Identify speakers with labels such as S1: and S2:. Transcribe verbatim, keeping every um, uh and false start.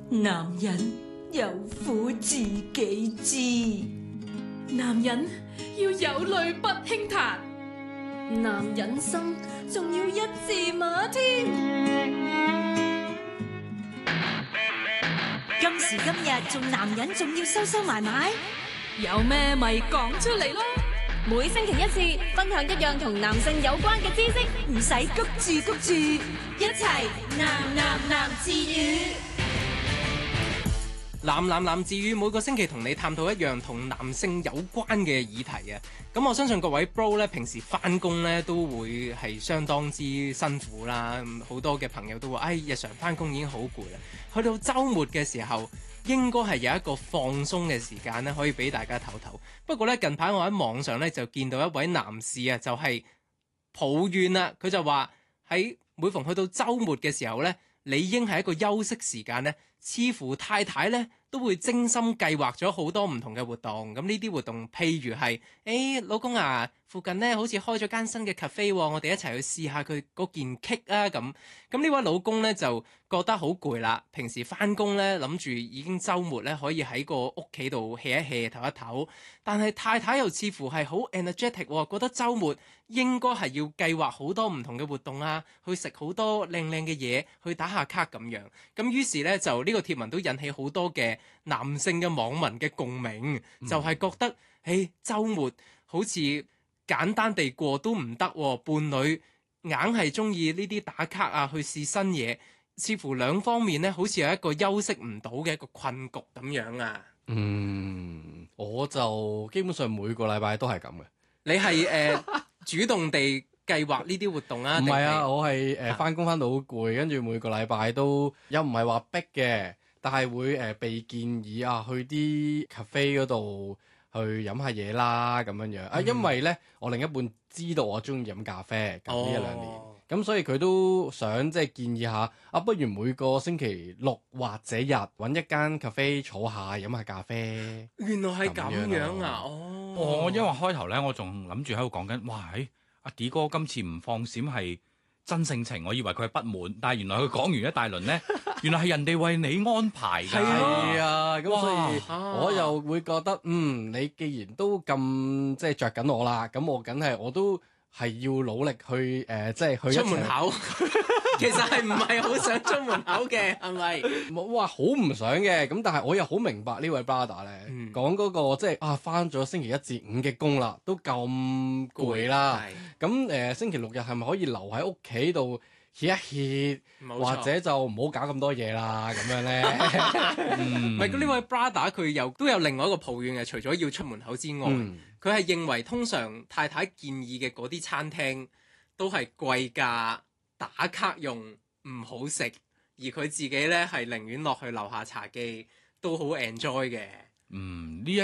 S1: 男人有苦自己知，
S2: 男人要有淚不輕彈，男人心仲要一字馬添。
S1: 今時今日做男人仲要收收埋埋，
S2: 有咩咪講出嚟咯！
S3: 每星期一次，分享一樣同男性有關嘅知識，
S1: 唔使谷住谷住，一齊男男男自語。
S4: 男男男自語每個星期同你探討一樣同男性有關嘅議題啊！咁我相信各位 bro 咧，平時翻工咧都會係相當之辛苦啦。好多嘅朋友都話，唉、哎，日常翻工已經好攰啦，去到週末嘅時候，應該係有一個放鬆嘅時間咧，可以俾大家唞唞。不過咧，近排我喺網上咧就見到一位男士啊，就係、是、抱怨啦，佢就話喺每逢去到週末嘅時候咧，理應係一個休息時間咧，似乎太太咧都會精心計劃咗好多唔同嘅活動。咁呢啲活動譬如係，誒、欸、老公啊，附近咧好似開咗間新嘅 cafe，我哋一齊去試下佢嗰件 cake 啊咁。咁呢位老公咧就覺得好攰啦，平時翻工咧諗住已經週末咧可以喺個屋企度 hea 一 hea 唞一唞，但係太太又似乎係好 energetic，覺得週末應該係要計劃好多唔同嘅活動啊，去食好多靚靚嘅嘢，去打下卡咁樣。咁於是咧就呢個貼文都引起好多嘅男性嘅網民嘅共鳴，嗯、就係覺得誒週末好似簡單地過都唔得，伴侶硬係中意呢啲打卡啊，去試新嘢，似乎兩方面咧好似有一個休息唔到嘅一個困局咁樣啊。
S5: 嗯，我就基本上每個禮拜都係咁嘅。
S4: 你係誒、呃、主動地計劃呢啲活動啊？
S5: 唔係啊，我係誒翻工翻到好攰，跟住每個禮拜都又唔係話逼嘅，但係會誒、呃、被建議啊去啲 cafe 嗰度去飲下嘢啦咁樣樣啊，嗯、因為咧我另一半知道我中意飲咖啡，近呢一兩年，咁、哦、所以佢都想即係建議下啊，不如每個星期六或者日揾一間 cafe 坐下飲下咖啡。
S4: 原來係咁樣，樣啊！哦，
S6: 哦，因為開頭咧我仲諗住喺度講緊，哇，誒阿 D 哥今次唔放閃係真性情，我以為佢係不滿，但係原來佢講完一大輪咧，原來係人哋為你安排㗎。
S5: 係啊，咁所以
S4: 哇
S5: 我又會覺得，嗯，你既然都咁即係着緊我啦，咁我梗係我都係要努力去誒、呃，即係去
S4: 出門口。其實係唔係好想出門口嘅，係咪？
S5: 冇話好唔想嘅，咁但係我又好明白呢位 brother 咧，
S4: 嗯、
S5: 講嗰、嗰個即係啊，返咗星期一至五嘅工啦，都咁攰啦。咁誒、呃，星期六日係咪可以留喺屋企度歇一歇，
S4: 冇錯
S5: 或者就唔好搞咁多嘢啦？咁樣咧，
S4: 唔係呢位 brother 佢又都有另外一個抱怨嘅，除咗要出門口之外，佢係、嗯、認為通常太太建議嘅嗰啲餐廳都係貴價。打卡用唔好食，而佢自己咧係寧願落去樓下茶記都好 enjoy 嘅。
S6: 嗯，呢、這、一